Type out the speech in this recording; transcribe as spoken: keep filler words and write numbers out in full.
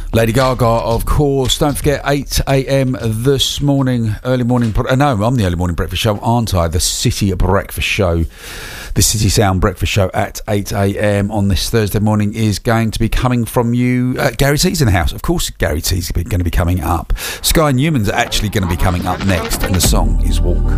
Lady Gaga, of course. Don't forget, eight a.m. this morning, early morning. Uh, no, I'm the early morning breakfast show, aren't I? The City Breakfast Show, the City Sound Breakfast Show at eight a.m. on this Thursday morning is going to be coming from you. Uh, Gary T's in the house. Of course, Gary T's going to be coming up. Sky Newman's actually going to be coming up next, and the song is Walk.